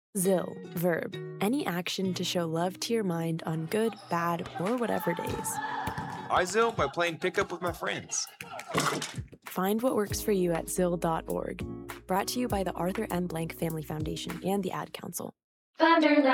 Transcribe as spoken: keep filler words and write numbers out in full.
Zil, verb, any action to show love to your mind on good, bad, or whatever days. I Zill by playing pickup with my friends. Find what works for you at zil dot org. Brought to you by the Arthur M. Blank Family Foundation and the Ad Council.